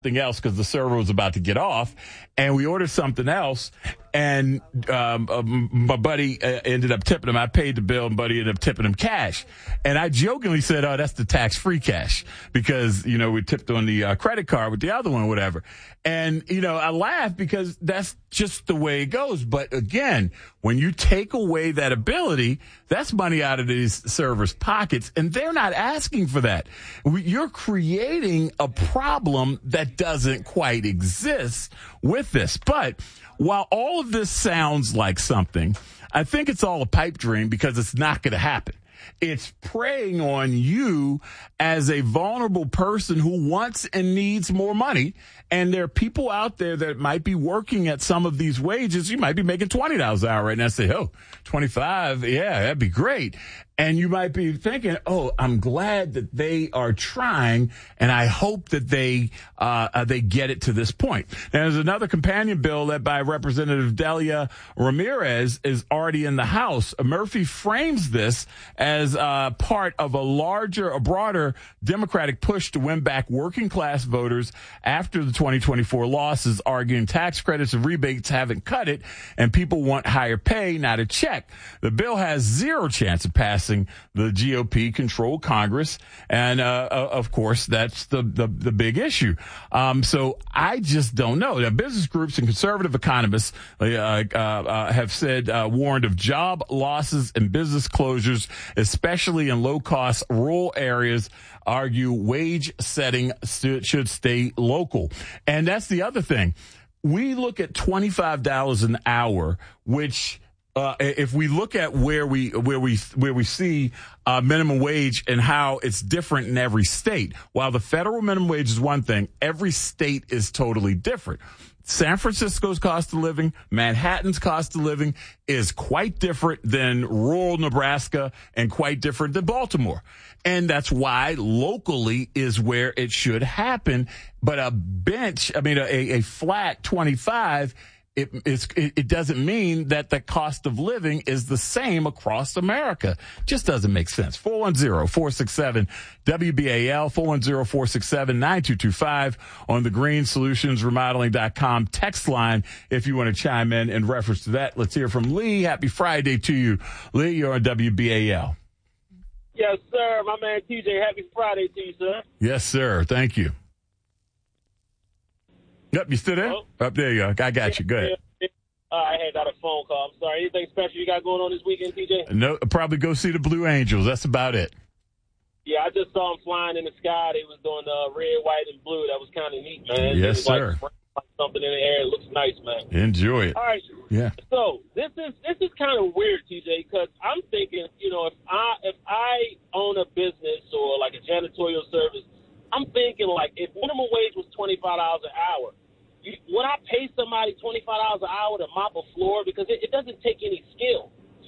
something else because the server was about to get off, and we ordered something else, and my buddy ended up tipping him. I paid the bill, and buddy ended up tipping him cash. And I jokingly said, oh, that's the tax-free cash because, we tipped on the credit card with the other one, whatever. And, I laugh because that's just the way it goes. But again, when you take away that ability, that's money out of these servers' pockets, and they're not asking for that. You're creating a problem that doesn't quite exist with this. But while all of this sounds like something, I think it's all a pipe dream because it's not going to happen. It's preying on you as a vulnerable person who wants and needs more money. And there are people out there that might be working at some of these wages. You might be making $20 an hour right now. Say, oh, 25. Yeah, that'd be great. And you might be thinking, oh, I'm glad that they are trying, and I hope that they get it to this point. Now, there's another companion bill led by Representative Delia Ramirez is already in the House. Murphy frames this as part of a broader Democratic push to win back working class voters after the 2024 losses, arguing tax credits and rebates haven't cut it, and people want higher pay, not a check. The bill has zero chance of passing the GOP-controlled Congress, and of course, that's the big issue. So I just don't know. Now, business groups and conservative economists have said warned of job losses and business closures, especially in low-cost rural areas. Argue wage setting should stay local, and that's the other thing. We look at $25 an hour, which. If we look at where we see minimum wage and how it's different in every state, while the federal minimum wage is one thing, every state is totally different. San Francisco's cost of living, Manhattan's cost of living is quite different than rural Nebraska and quite different than Baltimore. And that's why locally is where it should happen. But a flat 25 it doesn't mean that the cost of living is the same across America. Just doesn't make sense. 410-467-WBAL, 410-467-9225 on the greenssolutionsremodeling.com text line if you want to chime in reference to that. Let's hear from Lee. Happy Friday to you. Lee, you're on WBAL. Yes, sir. My man TJ, happy Friday to you, sir. Yes, sir. Thank you. Yep, you still there? Hello? Up there you go. I got you. Go ahead. I had got a phone call. I'm sorry. Anything special you got going on this weekend, TJ? No, probably go see the Blue Angels. That's about it. Yeah, I just saw them flying in the sky. They was doing red, white, and blue. That was kind of neat, man. Yes, sir. Like something in the air. It looks nice, man. Enjoy it. All right. Yeah. So this is kind of weird, TJ, because I'm thinking, if I own a business or like a janitorial service, I'm thinking like if minimum wage was $25 an hour. Would I pay somebody $25 an hour to mop a floor? Because it doesn't take any skill,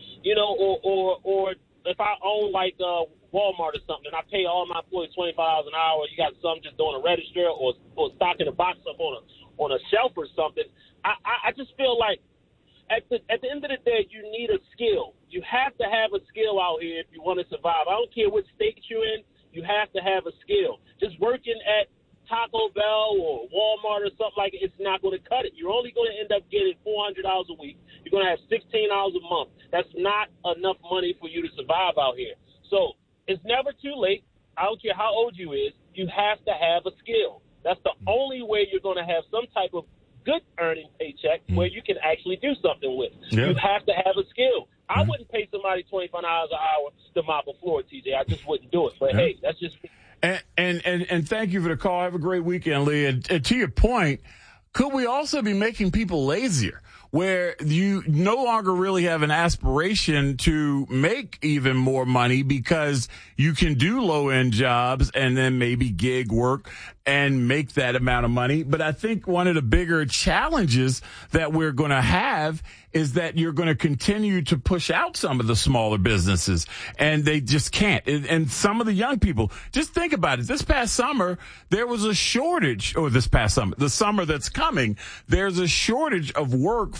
or if I own like Walmart or something and I pay all my employees $25 an hour, you got some just doing a register or stocking a box up on a shelf or something. I just feel like at the end of the day, you need a skill. You have to have a skill out here if you want to survive. I don't care what state you're in. You have to have a skill. Just working at Taco Bell or Walmart or something like it, it's not going to cut it. You're only going to end up getting $400 a week. You're going to have $16 a month. That's not enough money for you to survive out here. So it's never too late. I don't care how old you is. You have to have a skill. That's the only way you're going to have some type of good earning paycheck where you can actually do something with. Yeah. You have to have a skill. I wouldn't pay somebody $25 an hour to mop a floor, TJ. I just wouldn't do it. But hey, that's just me. And thank you for the call. Have a great weekend, Lee. And to your point, could we also be making people lazier, where you no longer really have an aspiration to make even more money because you can do low-end jobs and then maybe gig work and make that amount of money? But I think one of the bigger challenges that we're going to have is that you're going to continue to push out some of the smaller businesses, and they just can't. And some of the young people, just think about it. This past summer, there was a shortage, or the summer that's coming, there's a shortage of work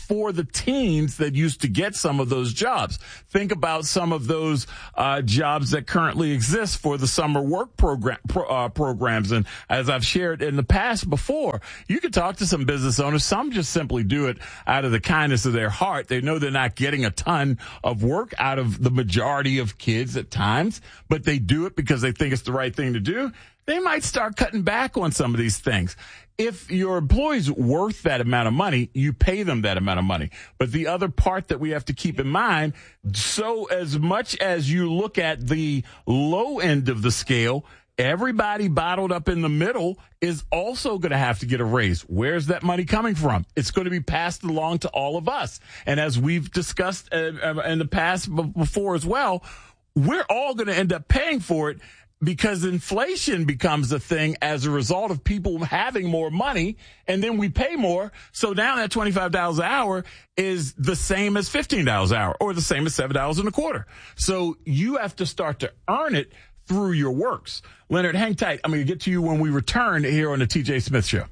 for the teens that used to get some of those jobs. Think about some of those jobs that currently exist for the summer work programs. And as I've shared in the past before, you can talk to some business owners. Some just simply do it out of the kindness of their heart. They know they're not getting a ton of work out of the majority of kids at times, but they do it because they think it's the right thing to do. They might start cutting back on some of these things. If your employee's worth that amount of money, you pay them that amount of money. But the other part that we have to keep in mind, so as much as you look at the low end of the scale, everybody bottled up in the middle is also going to have to get a raise. Where's that money coming from? It's going to be passed along to all of us. And as we've discussed in the past before as well, we're all going to end up paying for it, because inflation becomes a thing as a result of people having more money, and then we pay more. So now that $25 an hour is the same as $15 an hour, or the same as $7.25. So you have to start to earn it through your works. Leonard, hang tight. I'm going to get to you when we return here on the TJ Smith Show.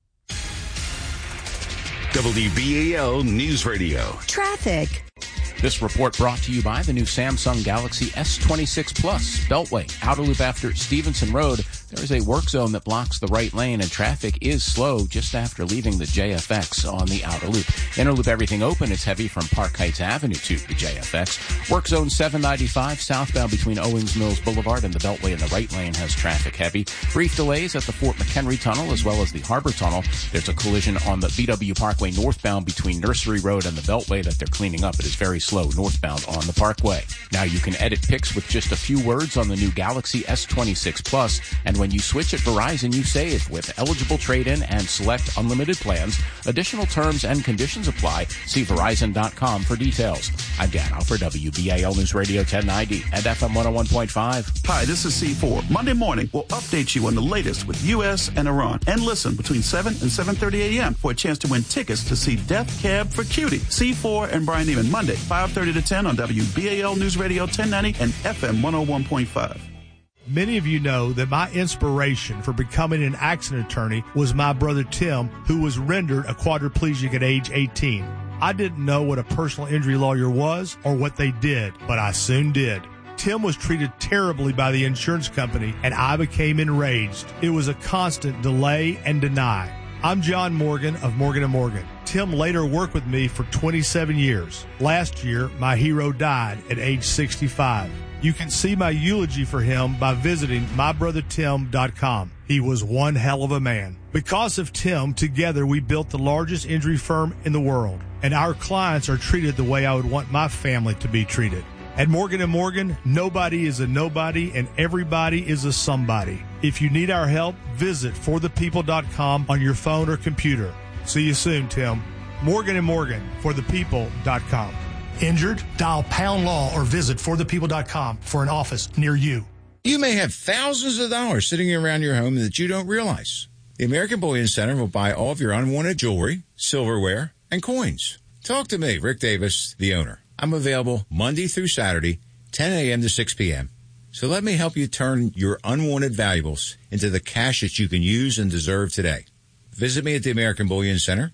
WBAL News Radio. Traffic. This report brought to you by the new Samsung Galaxy S26 Plus. Beltway, outer loop after Stevenson Road. There is a work zone that blocks the right lane, and traffic is slow just after leaving the JFX on the outer loop. Inner loop, everything open. It's heavy from Park Heights Avenue to the JFX. Work zone 795 southbound between Owings Mills Boulevard and the Beltway in the right lane has traffic heavy. Brief delays at the Fort McHenry Tunnel as well as the Harbor Tunnel. There's a collision on the BW Parkway northbound between Nursery Road and the Beltway that they're cleaning up. It is very slow northbound on the Parkway. Now you can edit pics with just a few words on the new Galaxy S26 Plus, and when you switch at Verizon, you save with eligible trade-in and select unlimited plans. Additional terms and conditions apply. See Verizon.com for details. I'm Dan Alford, WBAL News Radio 1090 and FM 101.5. Hi, this is C4. Monday morning, we'll update you on the latest with U.S. and Iran. And listen between 7 and 7:30 a.m. for a chance to win tickets to see Death Cab for Cutie. C4 and Brian Neiman, Monday, 5:30 to 10 on WBAL News Radio 1090 and FM 101.5. Many of you know that my inspiration for becoming an accident attorney was my brother Tim, who was rendered a quadriplegic at age 18. I didn't know what a personal injury lawyer was or what they did, but I soon did. Tim was treated terribly by the insurance company, and I became enraged. It was a constant delay and deny. I'm John Morgan of Morgan & Morgan. Tim later worked with me for 27 years. Last year, my hero died at age 65. You can see my eulogy for him by visiting mybrothertim.com. He was one hell of a man. Because of Tim, together we built the largest injury firm in the world, and our clients are treated the way I would want my family to be treated. At Morgan & Morgan, nobody is a nobody and everybody is a somebody. If you need our help, visit forthepeople.com on your phone or computer. See you soon, Tim. Morgan & Morgan, forthepeople.com. Injured? Dial Pound Law or visit forthepeople.com for an office near you. You may have thousands of dollars sitting around your home that you don't realize. The American Bullion Center will buy all of your unwanted jewelry, silverware, and coins. Talk to me, Rick Davis, the owner. I'm available Monday through Saturday, 10 a.m. to 6 p.m. So let me help you turn your unwanted valuables into the cash that you can use and deserve today. Visit me at the American Bullion Center,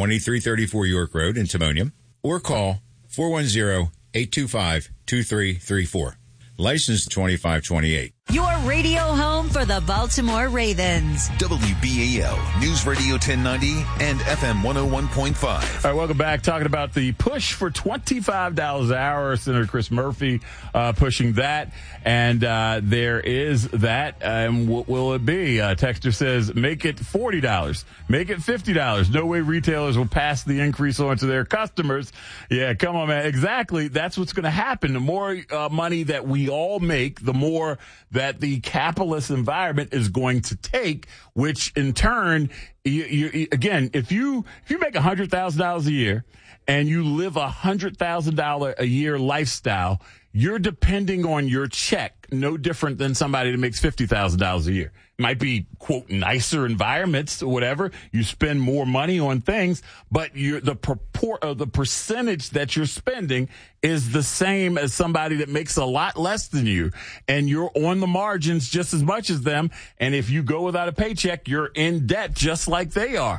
2334 York Road in Timonium, or call 410-825-2334. License 2528. Your radio home for the Baltimore Ravens. WBAL News Radio 1090 and FM 101.5. All right, welcome back. Talking about the push for $25 an hour. Senator Chris Murphy pushing that. And there is that. And what will it be? Texter says, make it $40. Make it $50. No way retailers will pass the increase on to their customers. Yeah, come on, man. Exactly. That's what's going to happen. The more money that we all make, the more that the capitalist environment is going to take, which in turn, again, if you make $100,000 a year and you live $100,000 a year lifestyle, you're depending on your check, no different than somebody that makes $50,000 a year. Might be, quote, nicer environments or whatever. You spend more money on things, but the percentage that you're spending is the same as somebody that makes a lot less than you. And you're on the margins just as much as them. And if you go without a paycheck, you're in debt just like they are.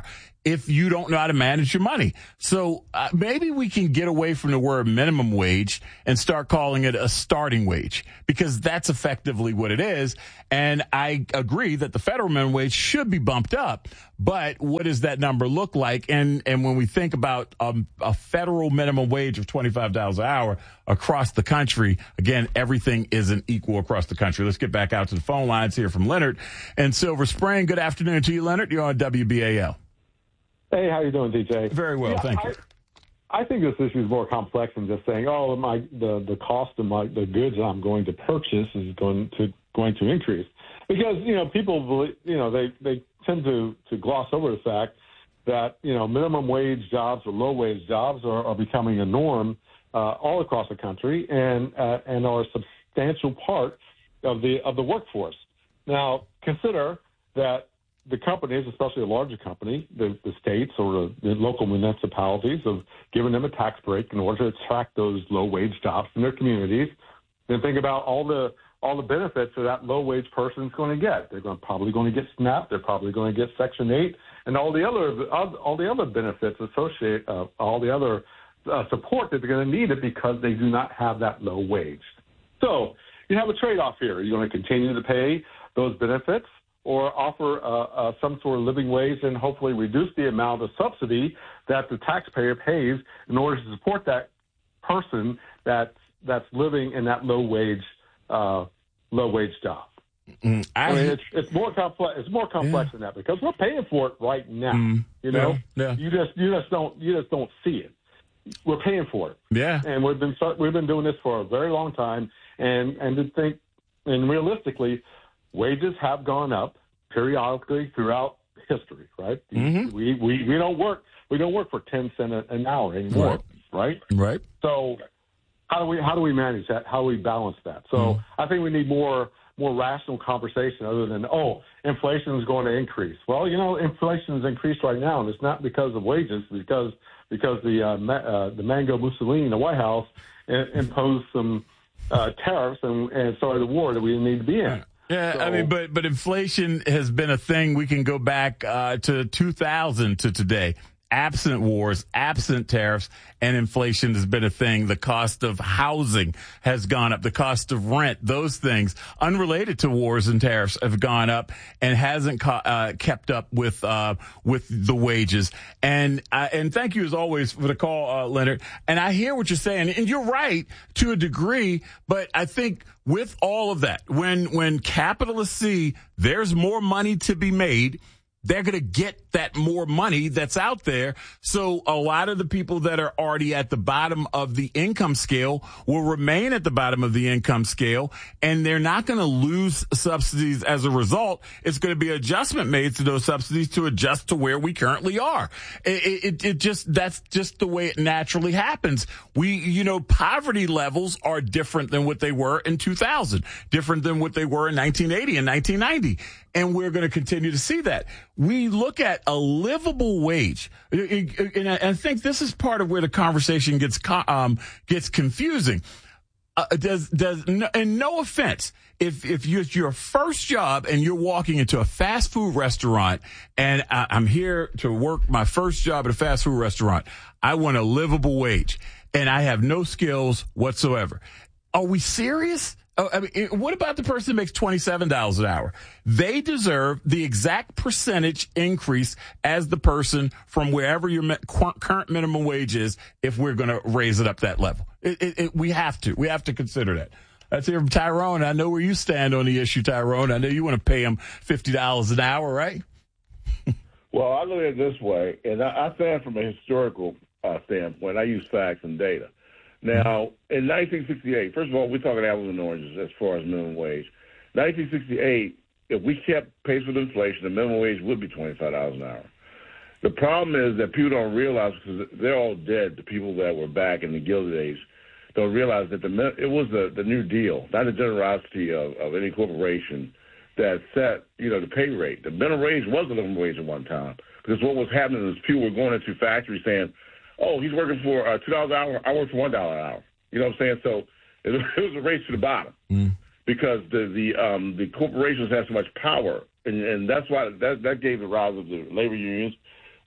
if you don't know how to manage your money. So maybe we can get away from the word minimum wage and start calling it a starting wage, because that's effectively what it is. And I agree that the federal minimum wage should be bumped up. But what does that number look like? And when we think about a federal minimum wage of $25 an hour across the country, again, everything isn't equal across the country. Let's get back out to the phone lines here from Leonard in Silver Spring. Good afternoon to you, Leonard. You're on WBAL. Hey, how you doing, DJ? Very well, thank you. I think this issue is more complex than just saying, "Oh, the cost of the goods I'm going to purchase is going to increase," because people they tend to gloss over the fact that minimum wage jobs or low wage jobs are becoming a norm all across the country and are a substantial part of the workforce. Now, consider that the companies, especially a larger company, the states or the local municipalities, have given them a tax break in order to attract those low-wage jobs in their communities. Then think about all the benefits that low wage person is going to get. They're probably going to get SNAP. They're probably going to get Section 8, and all the other benefits associated, all the other support that they're going to need it because they do not have that low wage. So you have a trade-off here. Are you going to continue to pay those benefits, or offer some sort of living wage and hopefully reduce the amount of subsidy that the taxpayer pays in order to support that person that's living in that low wage job? It's more complex. It's more complex than that, because we're paying for it right now. You just don't see it. We're paying for it. Yeah, and we've been doing this for a very long time, and realistically, wages have gone up periodically throughout history, right? Mm-hmm. We don't work for 10 cents an hour anymore, right? Right. So how do we manage that? How do we balance that? So I think we need more rational conversation other than, inflation is going to increase. Well, inflation has increased right now, and it's not because of wages, because the Mango Mussolini in the White House imposed some tariffs and started a war that we didn't need to be in. Yeah, so, but inflation has been a thing. We can go back to 2000 to today. Absent wars, absent tariffs, and inflation has been a thing. The cost of housing has gone up. The cost of rent, those things, unrelated to wars and tariffs, have gone up and hasn't kept up with the wages. And thank you as always for the call, Leonard. And I hear what you're saying, and you're right to a degree. But I think with all of that, when capitalists see there's more money to be made, they're going to get that more money that's out there. So a lot of the people that are already at the bottom of the income scale will remain at the bottom of the income scale, and they're not going to lose subsidies as a result. It's going to be an adjustment made to those subsidies to adjust to where we currently are. That's just the way it naturally happens. Poverty levels are different than what they were in 2000, different than what they were in 1980 and 1990. And we're going to continue to see that. We look at a livable wage, and I think this is part of where the conversation gets confusing. And no offense, if it's your first job and you're walking into a fast food restaurant, and I'm here to work my first job at a fast food restaurant, I want a livable wage, and I have no skills whatsoever. Are we serious? What about the person who makes $27 an hour? They deserve the exact percentage increase as the person from wherever your current minimum wage is, if we're going to raise it up that level. We have to consider that. Let's hear from Tyrone. I know where you stand on the issue, Tyrone. I know you want to pay him $50 an hour, right? Well, I look at it this way, and I stand from a historical standpoint. I use facts and data. Now, in 1968, first of all, we're talking apples and oranges as far as minimum wage. 1968, if we kept pace with inflation, the minimum wage would be $25 an hour. The problem is that people don't realize, because they're all dead, the people that were back in the Gilded Age, don't realize that it was the New Deal, not the generosity of any corporation, that set, the pay rate. The minimum wage was the minimum wage at one time, because what was happening is people were going into factories saying, oh, he's working for $2 an hour, I work for $1 an hour. You know what I'm saying? So it was a race to the bottom because the corporations had so much power, and that's why that gave the rise of the labor unions,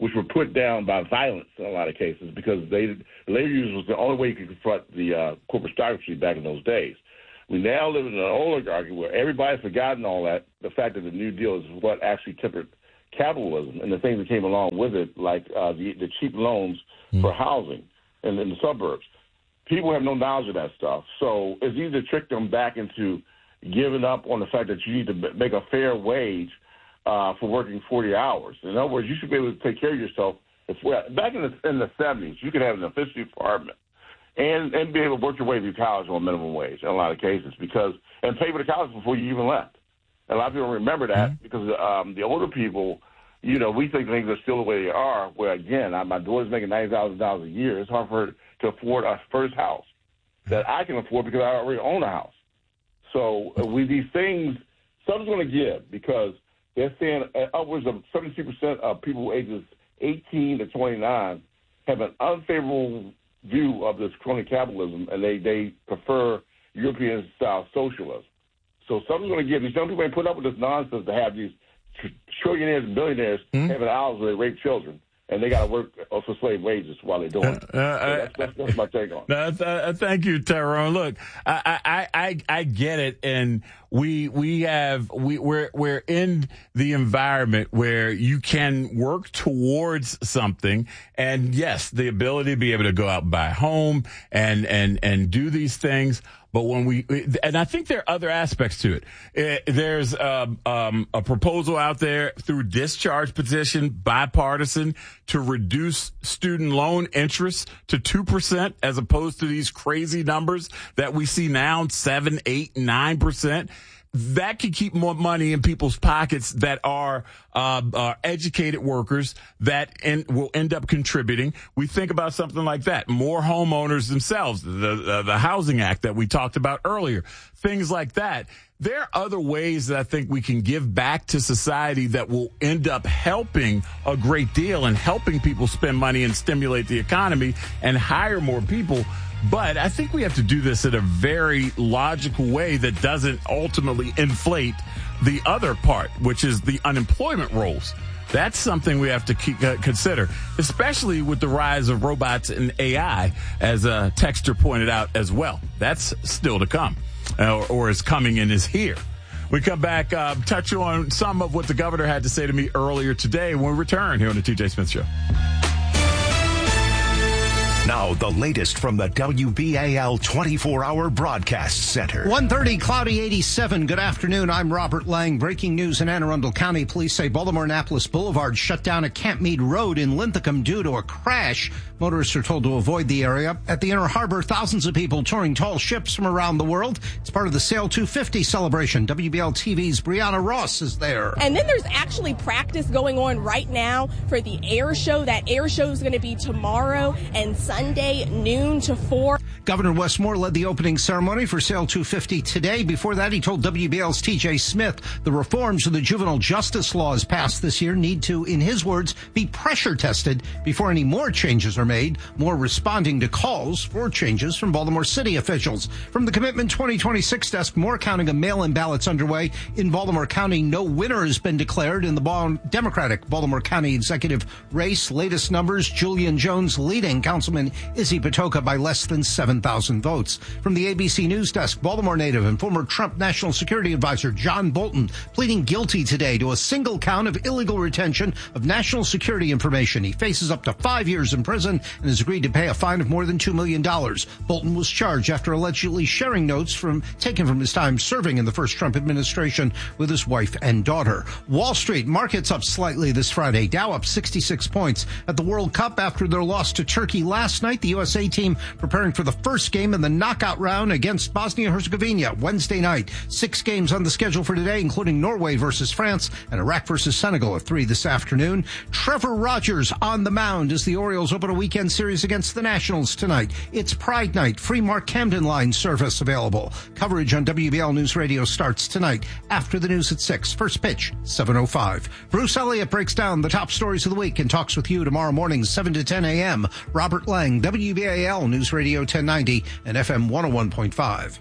which were put down by violence in a lot of cases because labor unions was the only way you could confront the corporate aristocracy back in those days. We now live in an oligarchy where everybody's forgotten all that, the fact that the New Deal is what actually tempered capitalism and the things that came along with it, like the cheap loans for housing in the suburbs. People have no knowledge of that stuff. So it's easy to trick them back into giving up on the fact that you need to make a fair wage for working 40 hours. In other words, you should be able to take care of yourself. Back in the 70s, you could have an efficient department and be able to work your way through college on minimum wage in a lot of cases and pay for the college before you even left. And a lot of people remember that because the older people, we think things are still the way they are, where, again, my daughter's making $90,000 a year. It's hard for her to afford a first house that I can afford because I already own a house. So with these things, something's going to give because they're saying upwards of 72% of people ages 18 to 29 have an unfavorable view of this crony capitalism, and they prefer European-style socialism. So something's going to give. These young people ain't put up with this nonsense to have these trillionaires and billionaires having houses where they rape children. And they got to work for slave wages while they're doing it. That's my take on it. Thank you, Tyrone. Look, I get it, and we're in the environment where you can work towards something, and yes, the ability to be able to go out and buy a home and do these things. But and I think there are other aspects to it. There's a proposal out there through discharge petition, bipartisan, to reduce student loan interest to 2% as opposed to these crazy numbers that we see now, 7, 8, 9%. That could keep more money in people's pockets that are educated workers that will end up contributing. We think about something like that. More homeowners themselves, the Housing Act that we talked about earlier, things like that. There are other ways that I think we can give back to society that will end up helping a great deal and helping people spend money and stimulate the economy and hire more people. But I think we have to do this in a very logical way that doesn't ultimately inflate the other part, which is the unemployment rolls. That's something we have to consider, especially with the rise of robots and AI, as Texter pointed out as well. That's still to come, or is coming and is here. We come back, touch on some of what the governor had to say to me earlier today when we return here on the TJ Smith Show. Now, the latest from the WBAL 24-hour broadcast center. 1:30, cloudy 87. Good afternoon. I'm Robert Lang. Breaking news in Anne Arundel County. Police say Baltimore-Annapolis Boulevard shut down at Camp Meade Road in Linthicum due to a crash. Motorists are told to avoid the area. At the Inner Harbor, thousands of people touring tall ships from around the world. It's part of the Sail 250 celebration. WBL TV's Brianna Ross is there. And then there's actually practice going on right now for the air show. That air show is going to be tomorrow and Sunday, noon to 4. Governor Wes Moore led the opening ceremony for Sail 250 today. Before that, he told WBL's TJ Smith the reforms of the juvenile justice laws passed this year need to, in his words, be pressure tested before any more changes are made. Moore responding to calls for changes from Baltimore City officials. From the Commitment 2026 desk, more counting of mail-in ballots underway in Baltimore County. No winner has been declared in the Democratic Baltimore County executive race. Latest numbers, Julian Jones leading Councilman Izzy Patoka by less than 7,000 votes. From the ABC News desk, Baltimore native and former Trump National Security Advisor John Bolton pleading guilty today to a single count of illegal retention of national security information. He faces up to 5 years in prison and has agreed to pay a fine of more than $2 million. Bolton was charged after allegedly sharing notes taken from his time serving in the first Trump administration with his wife and daughter. Wall Street markets up slightly this Friday. Dow up 66 points at the World Cup after their loss to Turkey last night. The USA team preparing for the first game in the knockout round against Bosnia-Herzegovina Wednesday night. 6 games on the schedule for today, including Norway versus France and Iraq versus Senegal at 3 this afternoon. Trevor Rogers on the mound as the Orioles open a weekend series against the Nationals tonight. It's Pride Night. Free Mark Camden line service available. Coverage on WBL News Radio starts tonight after the news at 6. First pitch, 7:05. Bruce Elliott breaks down the top stories of the week and talks with you tomorrow morning, 7 to 10 a.m. Robert Lang, WBAL News Radio 1090 and FM 101.5.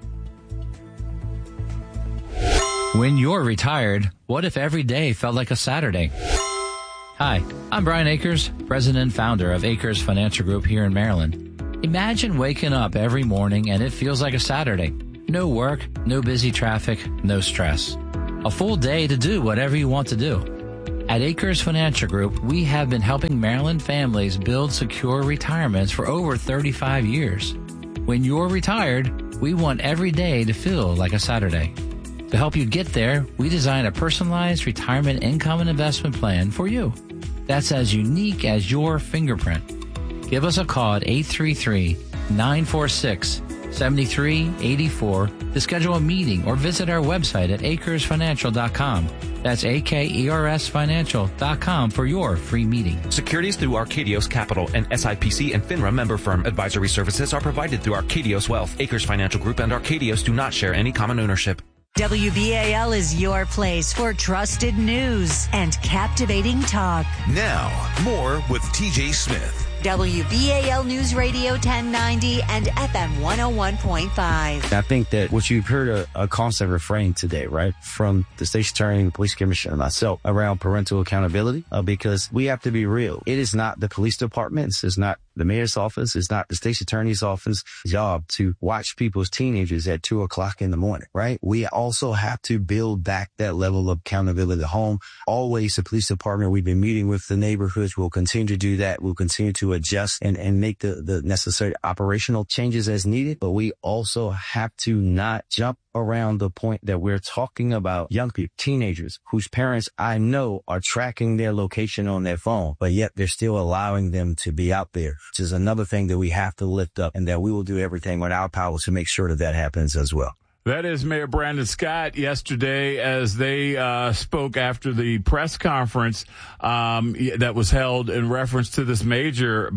When you're retired, what if every day felt like a Saturday? Hi, I'm Brian Akers, president and founder of Akers Financial Group here in Maryland. Imagine waking up every morning and it feels like a Saturday. No work, no busy traffic, no stress. A full day to do whatever you want to do. At Akers Financial Group, we have been helping Maryland families build secure retirements for over 35 years. When you're retired, we want every day to feel like a Saturday. To help you get there, we designed a personalized retirement income and investment plan for you. That's as unique as your fingerprint. Give us a call at 833-946-7384 to schedule a meeting or visit our website at akersfinancial.com. That's AKERSfinancial.com for your free meeting. Securities through Arcadios Capital and SIPC and FINRA member firm. Advisory services are provided through Arcadios Wealth. Akers Financial Group and Arcadios do not share any common ownership. WBAL is your place for trusted news and captivating talk. Now, more with TJ Smith. WBAL News Radio 1090 and FM 101.5. I think that what you've heard a constant refrain today, right, from the station attorney, the police commissioner, and myself around parental accountability, because we have to be real. It is not the police department. It's not the mayor's office. It's not the station attorney's office job to watch people's teenagers at 2:00 in the morning, right? We also have to build back that level of accountability at home. Always the police department, we've been meeting with the neighborhoods. We'll continue to do that. We'll continue to adjust and make the necessary operational changes as needed. But we also have to not jump around the point that we're talking about young people, teenagers, whose parents I know are tracking their location on their phone, but yet they're still allowing them to be out there, which is another thing that we have to lift up, and that we will do everything in our power to make sure that that happens as well. That is Mayor Brandon Scott yesterday as they spoke after the press conference that was held in reference to this major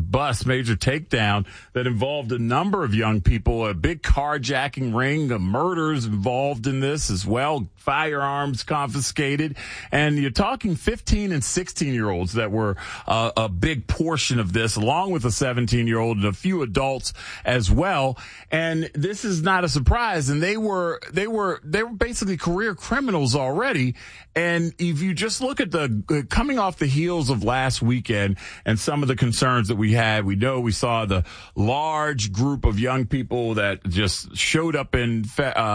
takedown that involved a number of young people, a big carjacking ring, murders involved in this as well, firearms confiscated. And you're talking 15 and 16-year-olds that were a big portion of this, along with a 17-year-old and a few adults as well. And this is not a surprise. And they were basically career criminals already. And if you just look at the coming off the heels of last weekend and some of the concerns that we had, we saw the large group of young people that just showed up in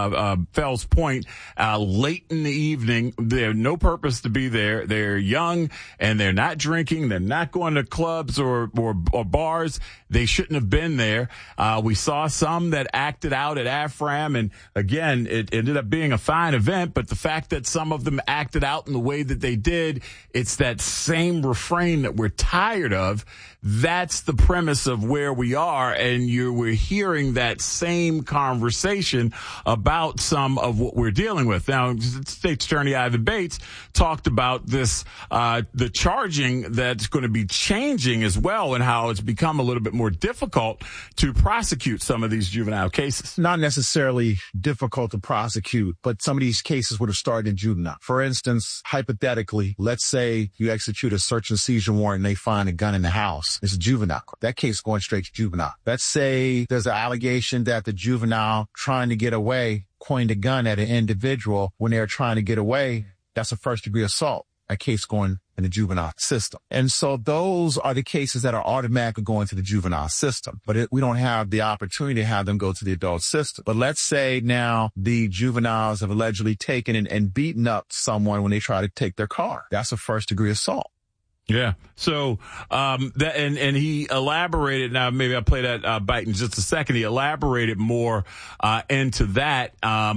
Fells Point late in the evening. They have no purpose to be there. They're young and they're not drinking. They're not going to clubs or bars. They shouldn't have been there. We saw some that acted out at AFRAM, and again, it ended up being a fine event, but the fact that some of them acted out in the way that they did, it's that same refrain that we're tired of. That's the premise of where we are, and we're hearing that same conversation about some of what we're dealing with. Now, State Attorney Ivan Bates talked about this, the charging that's going to be changing as well, and how it's become a little bit more difficult to prosecute some of these juvenile cases. Not necessarily difficult to prosecute, but some of these cases would have started in juvenile. For instance, hypothetically, let's say you execute a search and seizure warrant and they find a gun in the house. It's a juvenile. That case is going straight to juvenile. Let's say there's an allegation that the juvenile trying to get away pointed a gun at an individual when they're trying to get away. That's a first-degree assault. A case going in the juvenile system. And so those are the cases that are automatically going to the juvenile system. But we don't have the opportunity to have them go to the adult system. But let's say now the juveniles have allegedly taken and beaten up someone when they try to take their car. That's a first-degree assault. Yeah. So, and he elaborated. Now, maybe I'll play that bite in just a second. He elaborated more into that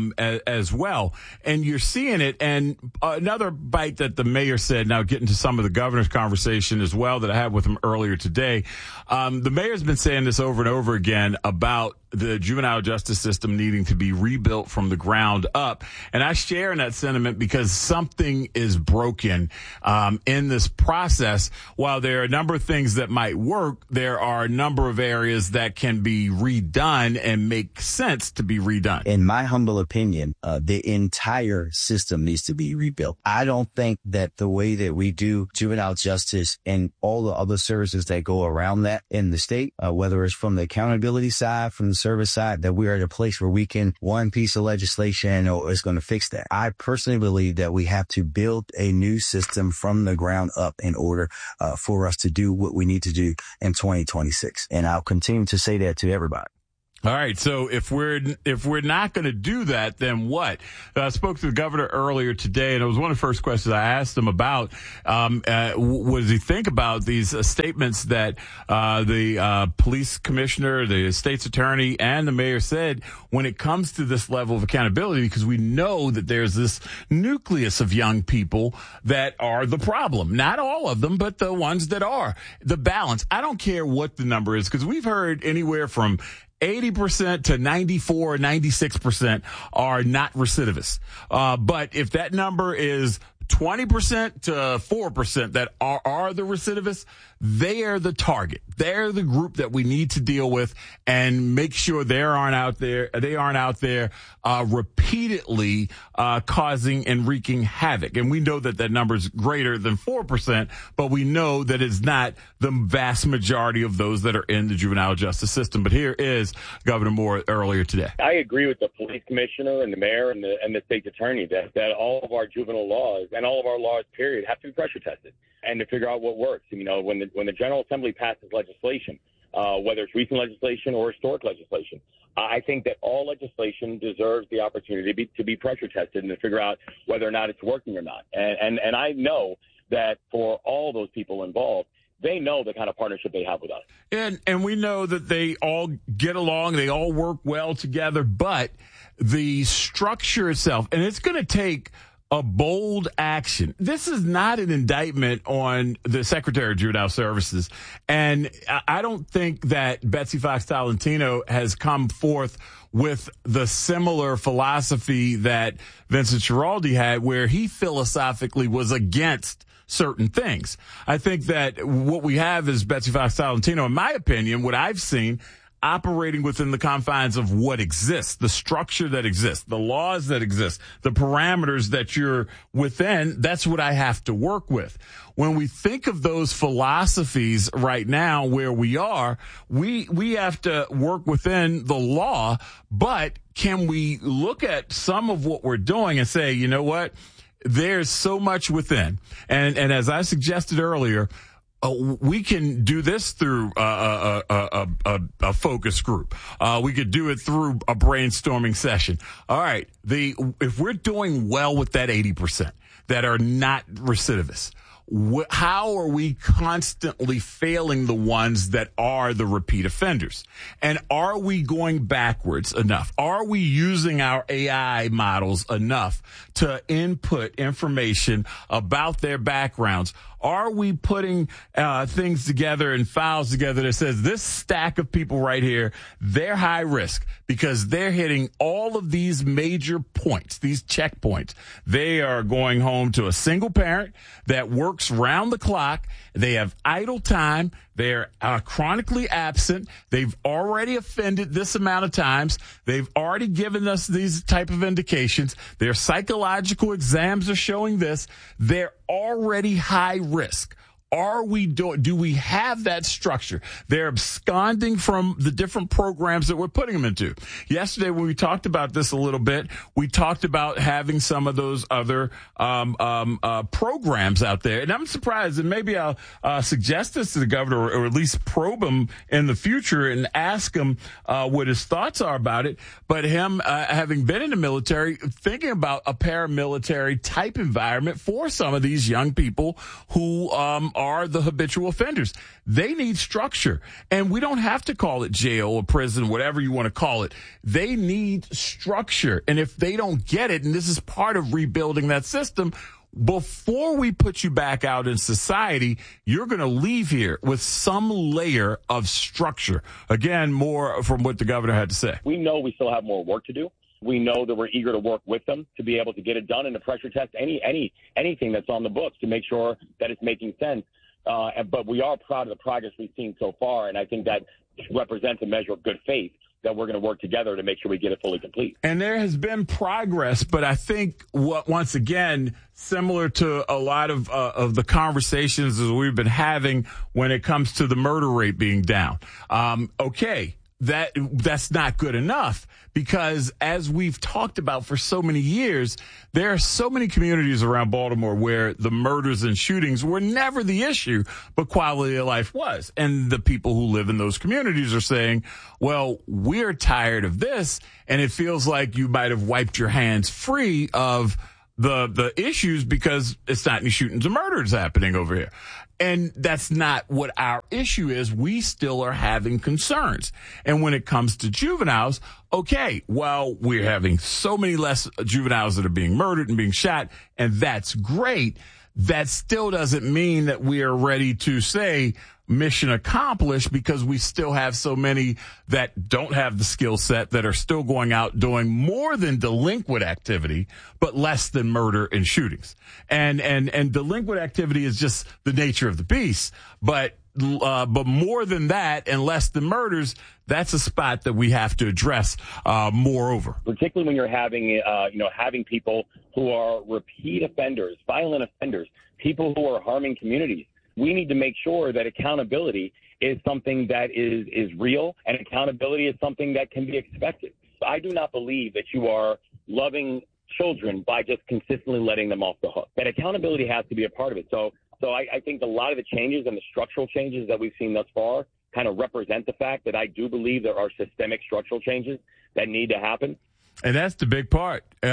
as well. And you're seeing it. And another bite that the mayor said, now getting to some of the governor's conversation as well that I had with him earlier today. The mayor's been saying this over and over again about the juvenile justice system needing to be rebuilt from the ground up. And I share in that sentiment because something is broken in this process. While there are a number of things that might work, there are a number of areas that can be redone and make sense to be redone. In my humble opinion, the entire system needs to be rebuilt. I don't think that the way that we do juvenile justice and all the other services that go around that in the state, whether it's from the accountability side, from the service side that we are at a place where we can one piece of legislation or is going to fix that. I personally believe that we have to build a new system from the ground up in order for us to do what we need to do in 2026. And I'll continue to say that to everybody. All right. So if we're not going to do that, then what? I spoke to the governor earlier today, and it was one of the first questions I asked him about. What does he think about these statements that the police commissioner, the state's attorney, and the mayor said when it comes to this level of accountability? Because we know that there's this nucleus of young people that are the problem. Not all of them, but the ones that are. The balance. I don't care what the number is, because we've heard anywhere from 80% to 94, 96% are not recidivists. But if that number is 20% to 4% that are the recidivists, they are the target. They're the group that we need to deal with and make sure they aren't out there repeatedly causing and wreaking havoc. And we know that that number is greater than 4%, but we know that it's not the vast majority of those that are in the juvenile justice system. But here is Governor Moore earlier today. I agree with the police commissioner and the mayor and the state's attorney that all of our juvenile laws and all of our laws, period, have to be pressure tested and to figure out what works. You know, when the General Assembly passes legislation, whether it's recent legislation or historic legislation, I think that all legislation deserves the opportunity to be pressure tested and to figure out whether or not it's working or not. And I know that for all those people involved, they know the kind of partnership they have with us. And we know that they all get along, they all work well together, but the structure itself, and it's going to take a bold action. This is not an indictment on the Secretary of Juvenile Services. And I don't think that Betsy Fox Tolentino has come forth with the similar philosophy that Vincent Schiraldi had, where he philosophically was against certain things. I think that what we have is Betsy Fox Tolentino, in my opinion, what I've seen, operating within the confines of what exists, the structure that exists, the laws that exist, the parameters that you're within. That's what I have to work with. When we think of those philosophies right now where we are, we have to work within the law, but can we look at some of what we're doing and say, you know what? There's so much within. And as I suggested earlier, we can do this through a focus group. We could do it through a brainstorming session. All right. If we're doing well with that 80% that are not recidivists, how are we constantly failing the ones that are the repeat offenders? And are we going backwards enough? Are we using our AI models enough to input information about their backgrounds? Are we putting things together and files together that says this stack of people right here, they're high risk because they're hitting all of these major points, these checkpoints. They are going home to a single parent that works round the clock. They have idle time. They're chronically absent. They've already offended this amount of times. They've already given us these type of indications. Their psychological exams are showing this. They're already high risk. Do we have that structure? They're absconding from the different programs that we're putting them into. Yesterday, when we talked about this a little bit, we talked about having some of those other programs out there. And I'm surprised, and maybe I'll suggest this to the governor or at least probe him in the future and ask him what his thoughts are about it. But him having been in the military, thinking about a paramilitary type environment for some of these young people who are the habitual offenders. They need structure, and we don't have to call it jail or prison, whatever you want to call it. They need structure, and if they don't get it, and this is part of rebuilding that system, before we put you back out in society, you're going to leave here with some layer of structure. Again, more from what the governor had to say. We know we still have more work to do. We know that we're eager to work with them to be able to get it done and to pressure test anything that's on the books to make sure that it's making sense. But we are proud of the progress we've seen so far, and I think that represents a measure of good faith that we're going to work together to make sure we get it fully complete. And there has been progress, but I think once again, similar to a lot of the conversations that we've been having when it comes to the murder rate being down. Okay. that's not good enough, because as we've talked about for so many years, there are so many communities around Baltimore where the murders and shootings were never the issue, but quality of life was. And the people who live in those communities are saying, well, we're tired of this, and it feels like you might have wiped your hands free of the issues because it's not any shootings or murders happening over here. And that's not what our issue is. We still are having concerns. And when it comes to juveniles, okay, well, we're having so many less juveniles that are being murdered and being shot, and that's great. That still doesn't mean that we are ready to say mission accomplished, because we still have so many that don't have the skill set, that are still going out doing more than delinquent activity, but less than murder and shootings. And delinquent activity is just the nature of the beast. But more than that and less than murders, that's a spot that we have to address moreover. Particularly when you're having people who are repeat offenders, violent offenders, people who are harming communities. We need to make sure that accountability is something that is real, and accountability is something that can be expected. I do not believe that you are loving children by just consistently letting them off the hook. That accountability has to be a part of it. So I think a lot of the changes and the structural changes that we've seen thus far kind of represent the fact that I do believe there are systemic structural changes that need to happen. And that's the big part. We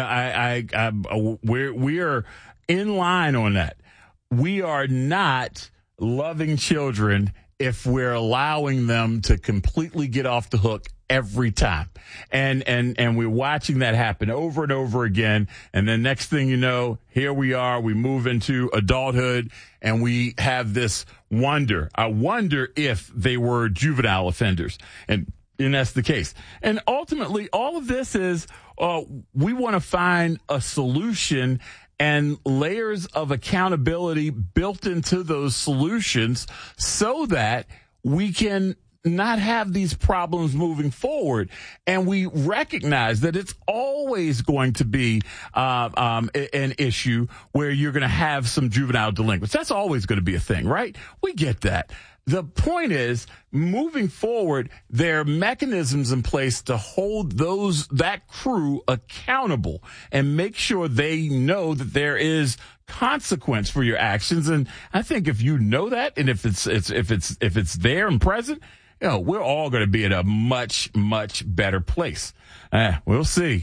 are in line on that. We are not loving children if we're allowing them to completely get off the hook every time. And we're watching that happen over and over again. And then next thing you know, here we are, we move into adulthood, and we have this wonder. I wonder if they were juvenile offenders. And that's the case. And ultimately, all of this is, we want to find a solution and layers of accountability built into those solutions so that we can not have these problems moving forward. And we recognize that it's always going to be an issue where you're going to have some juvenile delinquents. That's always going to be a thing, right? We get that. The point is, moving forward, there are mechanisms in place to hold that crew accountable and make sure they know that there is consequence for your actions. And I think if you know that, and if it's there and present, we're all going to be in a much, much better place. We'll see.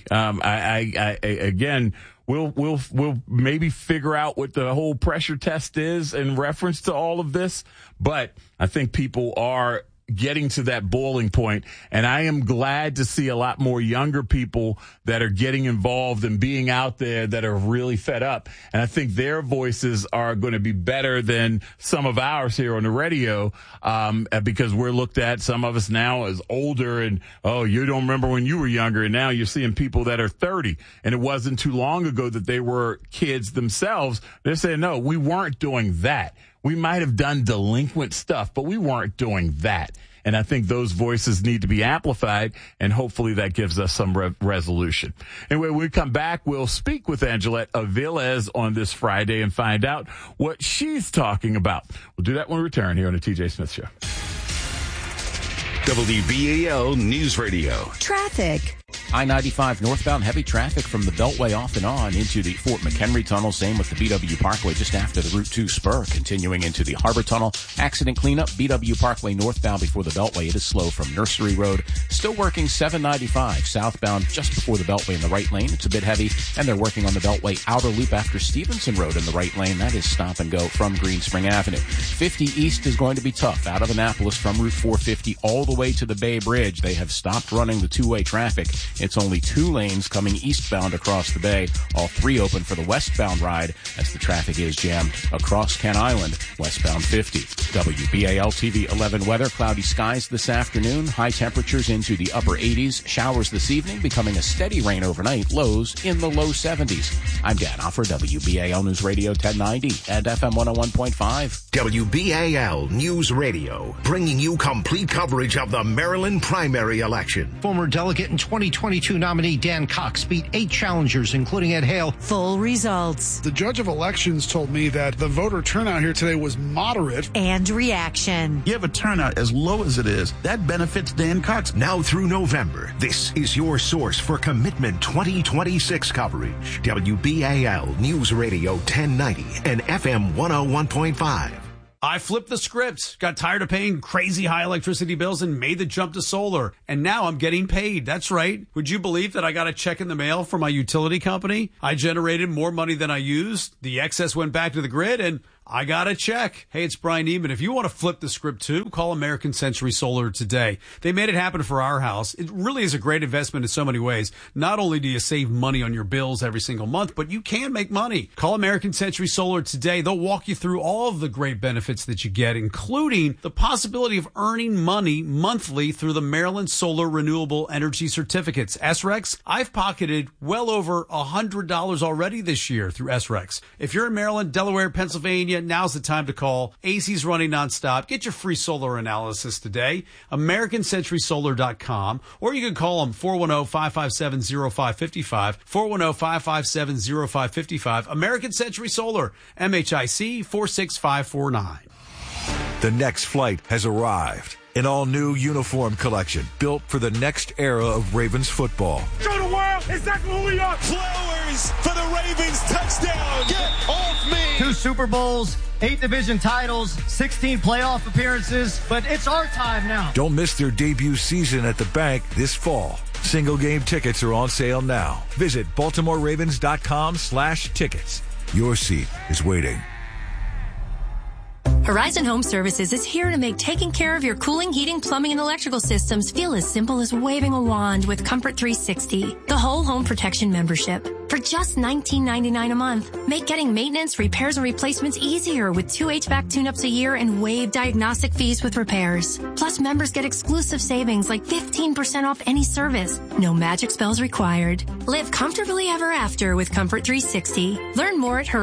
Again, we'll maybe figure out what the whole pressure test is in reference to all of this. But I think people are getting to that boiling point, and I am glad to see a lot more younger people that are getting involved and being out there that are really fed up. And I think their voices are going to be better than some of ours here on the radio, because we're looked at, some of us now, as older, and, oh, you don't remember when you were younger, and now you're seeing people that are 30, and it wasn't too long ago that they were kids themselves. They're saying, no, we weren't doing that. We might have done delinquent stuff, but we weren't doing that. And I think those voices need to be amplified, and hopefully that gives us some resolution. Anyway, when we come back, we'll speak with Angelette Aviles on this Friday and find out what she's talking about. We'll do that when we return here on the TJ Smith Show. WBAL News Radio. Traffic. I-95 northbound, heavy traffic from the Beltway off and on into the Fort McHenry Tunnel. Same with the BW Parkway just after the Route 2 spur. Continuing into the Harbor Tunnel. Accident cleanup, BW Parkway northbound before the Beltway. It is slow from Nursery Road. Still working 795 southbound just before the Beltway in the right lane. It's a bit heavy. And they're working on the Beltway outer loop after Stevenson Road in the right lane. That is stop and go from Green Spring Avenue. 50 East is going to be tough. Out of Annapolis from Route 450 all the way to the Bay Bridge. They have stopped running the two-way traffic. It's only 2 lanes coming eastbound across the bay. All 3 open for the westbound ride as the traffic is jammed across Kent Island, westbound 50. WBAL TV 11 weather. Cloudy skies this afternoon. High temperatures into the upper 80s. Showers this evening, becoming a steady rain overnight. Lows in the low 70s. I'm Dan Offer, WBAL News Radio 1090 and FM 101.5. WBAL News Radio, bringing you complete coverage of the Maryland primary election. Former delegate in 2020 2022 nominee Dan Cox beat 8 challengers, including Ed Hale. Full results. The judge of elections told me that the voter turnout here today was moderate. And reaction. You have a turnout as low as it is. That benefits Dan Cox. Now through November, this is your source for Commitment 2026 coverage. WBAL News Radio 1090 and FM 101.5. I flipped the script, got tired of paying crazy high electricity bills and made the jump to solar. And now I'm getting paid. That's right. Would you believe that I got a check in the mail from my utility company? I generated more money than I used. The excess went back to the grid and I got a check. Hey, it's Brian Neiman. If you want to flip the script too, call American Century Solar today. They made it happen for our house. It really is a great investment in so many ways. Not only do you save money on your bills every single month, but you can make money. Call American Century Solar today. They'll walk you through all of the great benefits that you get, including the possibility of earning money monthly through the Maryland Solar Renewable Energy Certificates. SRECs, I've pocketed well over $100 already this year through SRECs. If you're in Maryland, Delaware, Pennsylvania, now's the time to call. AC's running nonstop. Get your free solar analysis today. AmericanCenturySolar.com, or you can call them 410-557-0555. 410-557-0555. American Century Solar, MHIC 46549. The next flight has arrived. An all-new uniform collection built for the next era of Ravens football. Show the world exactly who we are. Flowers for the Ravens touchdown. Get off me. 2 Super Bowls, 8 division titles, 16 playoff appearances, but it's our time now. Don't miss their debut season at the bank this fall. Single game tickets are on sale now. Visit BaltimoreRavens.com/tickets. Your seat is waiting. Horizon Home Services is here to make taking care of your cooling, heating, plumbing, and electrical systems feel as simple as waving a wand with Comfort 360, the whole home protection membership. For just $19.99 a month, make getting maintenance, repairs, and replacements easier with 2 HVAC tune-ups a year and waive diagnostic fees with repairs. Plus, members get exclusive savings like 15% off any service. No magic spells required. Live comfortably ever after with Comfort 360. Learn more at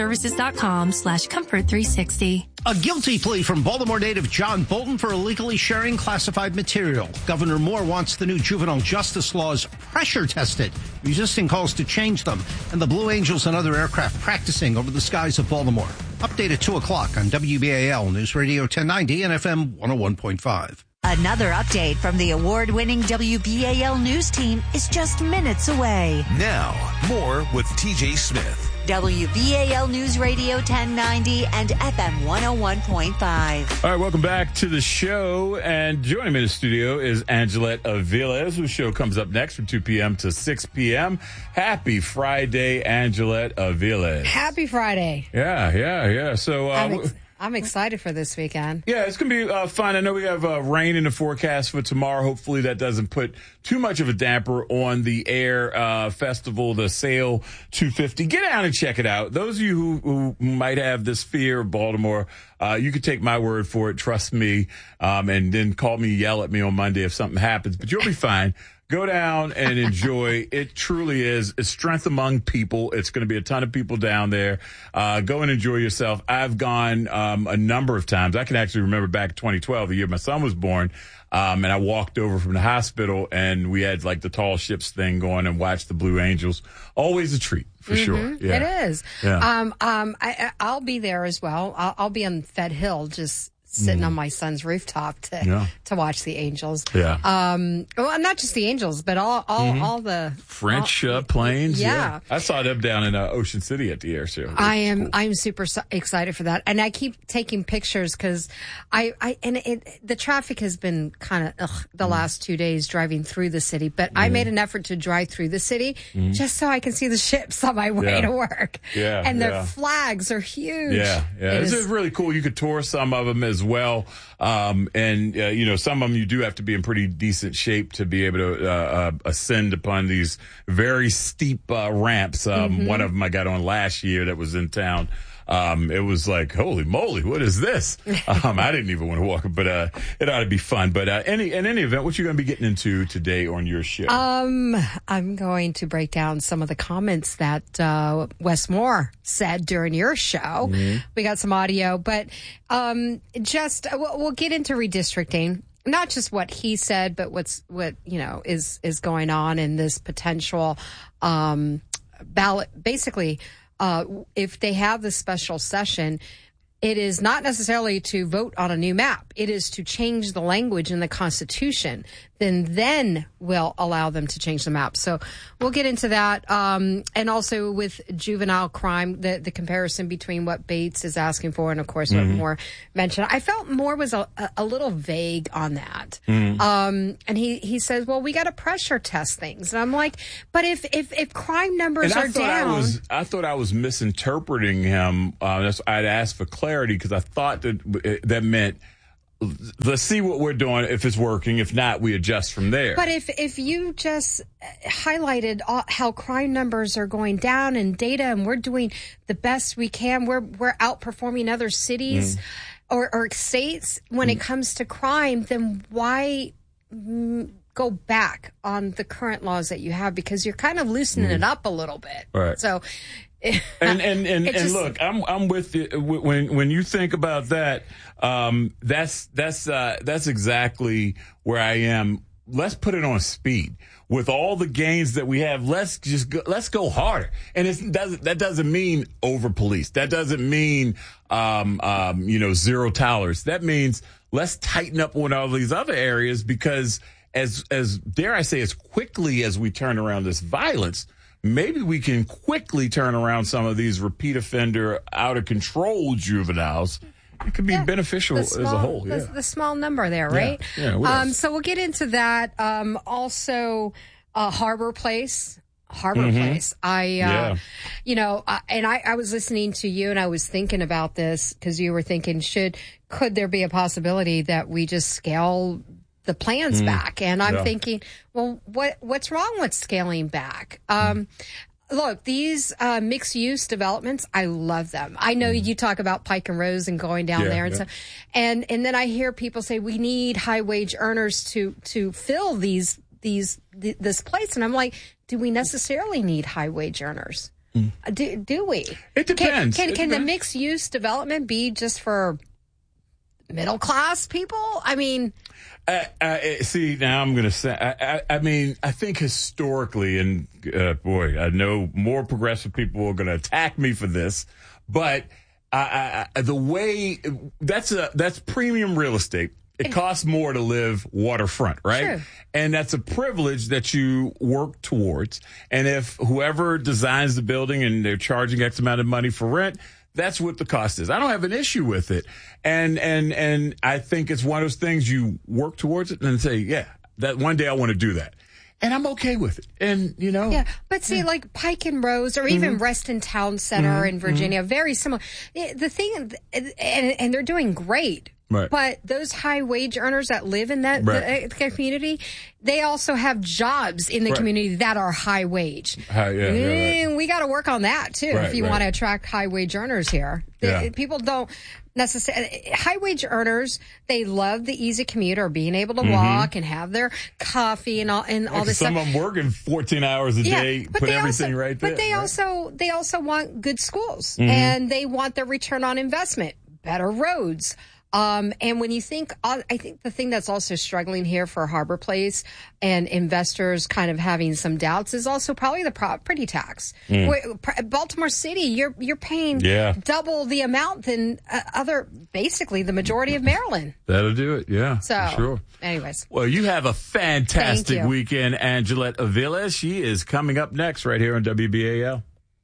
horizonservices.com/Comfort360. A guilty plea from Baltimore native John Bolton for illegally sharing classified material. Governor Moore wants the new juvenile justice laws pressure tested, resisting calls to change them, and the Blue Angels and other aircraft practicing over the skies of Baltimore. Update at 2 o'clock on WBAL News Radio 1090 and FM 101.5. Another update from the award-winning WBAL News team is just minutes away. Now, more with TJ Smith. WBAL News Radio 1090 and FM 101.5. All right, welcome back to the show. And joining me in the studio is Angelette Aviles, whose show comes up next from 2 p.m. to 6 p.m. Happy Friday, Angelette Aviles. Happy Friday. Yeah. So I'm excited for this weekend. Yeah, it's going to be fun. I know we have rain in the forecast for tomorrow. Hopefully that doesn't put too much of a damper on the Air Festival, the Sail 250. Get out and check it out. Those of you who might have this fear of Baltimore, you could take my word for it. Trust me. And then call me, yell at me on Monday if something happens. But you'll be fine. Go down and enjoy. It truly is. It's strength among people. It's going to be a ton of people down there. Go and enjoy yourself. I've gone a number of times. I can actually remember back in 2012, the year my son was born, and I walked over from the hospital, and we had like the tall ships thing going and watched the Blue Angels. Always a treat, for sure. Yeah. It is. Yeah. I'll be there as well. I'll be on Fed Hill, just sitting on my son's rooftop to watch the Angels. Yeah. Well, not just the Angels, but all the French planes. Yeah. I saw them down in Ocean City at the air show. I'm super excited for that, and I keep taking pictures because the traffic has been kind of the last 2 days driving through the city, but I made an effort to drive through the city just so I can see the ships on my way to work. Yeah. And their flags are huge. Yeah. This is really cool. You could tour some of them as well. Some of them you do have to be in pretty decent shape to be able to ascend upon these very steep ramps. One of them I got on last year that was in town. It was like, holy moly, what is this? I didn't even want to walk it, but it ought to be fun. But in any event, what you going to be getting into today on your show? I'm going to break down some of the comments that Wes Moore said during your show. We got some audio, but we'll get into redistricting. not just what he said, but what is going on in this potential ballot. Basically, if they have this special session, it is not necessarily to vote on a new map. It is to change the language in the Constitution. Then we'll allow them to change the map. So we'll get into that. And also with juvenile crime, the comparison between what Bates is asking for and, of course, what Moore mentioned. I felt Moore was a little vague on that. And he says, well, we got to pressure test things. And I'm like, but if crime numbers are down. I thought I was misinterpreting him. I'd asked for clarity because I thought that meant, let's see what we're doing. If it's working, if not, we adjust from there. But if you just highlighted how crime numbers are going down in data, and we're doing the best we can, we're outperforming other cities or states when it comes to crime, then why go back on the current laws that you have? Because you're kind of loosening it up a little bit. Right. So. And look, I'm with you when you think about that. That's exactly where I am. Let's put it on speed with all the gains that we have. Let's go harder. And that doesn't mean over police. That doesn't mean zero tolerance. That means let's tighten up on all these other areas, because as dare I say, as quickly as we turn around this violence, maybe we can quickly turn around some of these repeat offender, out of control juveniles. It could be beneficial as a whole. The small number there, right? Yeah. So we'll get into that. Also, Harbor Place. Place. I was listening to you and I was thinking about this because you were thinking, could there be a possibility that we just scale the plans back? And I'm thinking, well, what's wrong with scaling back? Look, these mixed use developments, I love them. I know you talk about Pike and Rose and going down there and stuff. And then I hear people say we need high wage earners to fill this place. And I'm like, do we necessarily need high wage earners? Do we? It depends. Can the mixed use development be just for middle class people? I mean, see, now I'm going to say, I think historically, and I know more progressive people are going to attack me for this, but the way that's premium real estate. It costs more to live waterfront, right? True. And that's a privilege that you work towards. And if whoever designs the building and they're charging X amount of money for rent, that's what the cost is. I don't have an issue with it. And I think it's one of those things you work towards it and say, yeah, that one day I want to do that. And I'm okay with it. And, Yeah, but see, like Pike and Rose or even Reston Town Center in Virginia, very similar. The thing, and they're doing great. Right. But those high wage earners that live in that the community, they also have jobs in the community that are high wage. We got to work on that too if you want to attract high wage earners here. People don't necessarily, high wage earners, they love the easy commute or being able to walk and have their coffee and all this stuff. Some of them working 14 hours a day, put everything right there. But they also want good schools and they want their return on investment, better roads. And when you think, I think the thing that's also struggling here for Harbor Place and investors kind of having some doubts is also probably the property tax. Baltimore City, you're paying double the amount than basically the majority of Maryland. That'll do it, yeah. So, for sure. Anyways. Well, you have a fantastic weekend, Angelette Avila. She is coming up next right here on WBAL.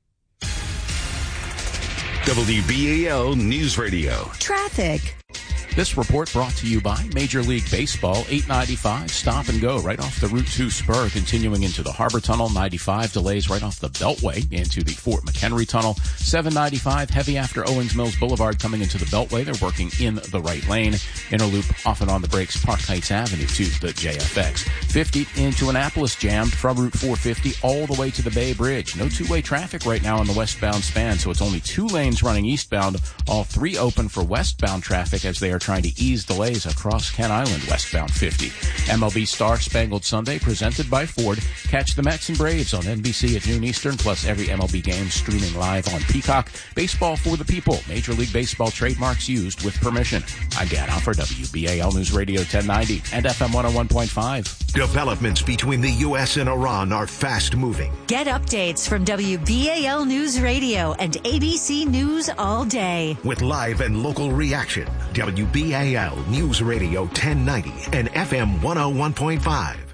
WBAL News Radio. Traffic. This report brought to you by Major League Baseball. 895 stop and go right off the Route 2 spur, continuing into the Harbor Tunnel. 95 delays right off the Beltway into the Fort McHenry Tunnel. 795 heavy after Owens Mills Boulevard coming into the Beltway. They're working in the right lane. Inner loop off and on the brakes, Park Heights Avenue to the JFX. 50 into Annapolis jammed from Route 450 all the way to the Bay Bridge. No two-way traffic right now on the westbound span, so it's only 2 lanes running eastbound. All 3 open for westbound traffic as they are are trying to ease delays across Kent Island westbound 50. MLB Star Spangled Sunday presented by Ford. Catch the Mets and Braves on NBC at noon Eastern, plus every MLB game streaming live on Peacock. Baseball for the people. Major League Baseball trademarks used with permission. I'm Dan Hofer, WBAL News Radio 1090 and FM 101.5. Developments between the U.S. and Iran are fast moving. Get updates from WBAL News Radio and ABC News all day. With live and local reaction. WBAL News Radio 1090 and FM 101.5.